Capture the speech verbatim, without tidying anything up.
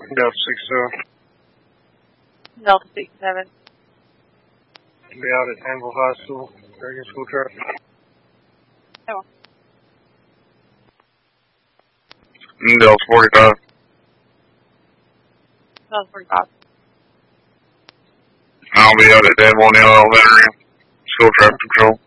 Delta six seven. Delta six seven. Be out at Anvil High School, taking school traffic. Oh. Delta forty-five. Delta forty-five. I'll be out at Dead One L Elementary, school traffic control.